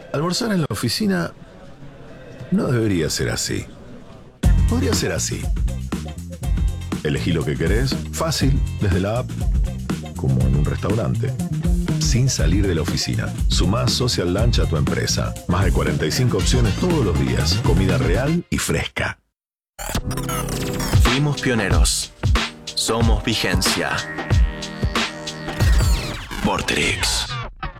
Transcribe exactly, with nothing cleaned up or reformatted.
Almorzar en la oficina no debería ser así. Podría ser así. Elegí lo que querés, fácil, desde la app, como en un restaurante. Sin salir de la oficina. Sumá Social Lunch a tu empresa. Más de cuarenta y cinco opciones todos los días. Comida real y fresca. Fuimos pioneros. Somos vigencia. Vorterix.